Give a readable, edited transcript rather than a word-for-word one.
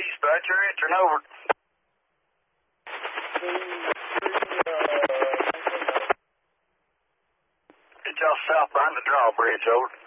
dispatcher, answering over. Get y'all south behind the drawbridge, over.